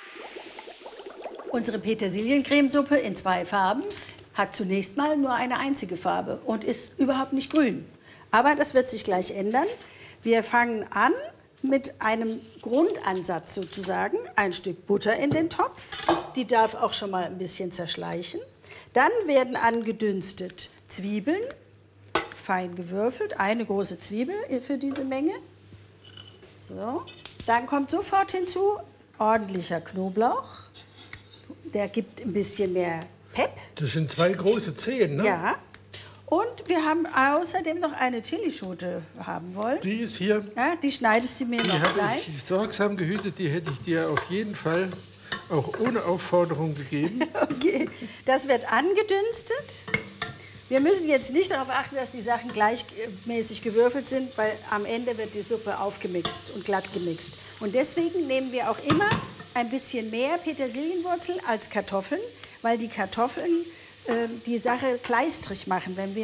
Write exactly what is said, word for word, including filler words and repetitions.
Unsere Petersiliencremesuppe in zwei Farben hat zunächst mal nur eine einzige Farbe und ist überhaupt nicht grün. Aber das wird sich gleich ändern. Wir fangen an mit einem Grundansatz sozusagen. Ein Stück Butter in den Topf. Die darf auch schon mal ein bisschen zerschleichen. Dann werden angedünstet Zwiebeln, fein gewürfelt. Eine große Zwiebel für diese Menge. So. Dann kommt sofort hinzu ordentlicher Knoblauch. Der gibt ein bisschen mehr Pep. Das sind zwei große Zehen, ne? Ja. Und wir haben außerdem noch eine Chilischote haben wollen. Die ist hier. Ja, die schneidest du mir Die noch habe klein. ich sorgsam gehütet. Die hätte ich dir auf jeden Fall auch ohne Aufforderung gegeben. Okay, das wird angedünstet. Wir müssen jetzt nicht darauf achten, dass die Sachen gleichmäßig gewürfelt sind, weil am Ende wird die Suppe aufgemixt und glatt gemixt. Und deswegen nehmen wir auch immer ein bisschen mehr Petersilienwurzel als Kartoffeln, weil die Kartoffeln äh, die Sache kleistrig machen. Wenn wir